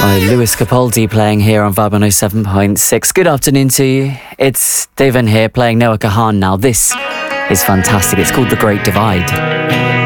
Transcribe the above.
Lewis Capaldi playing here on Vibe 107.6. Good afternoon to you. It's Devon here playing Noah Kahan now. This is fantastic. It's called The Great Divide.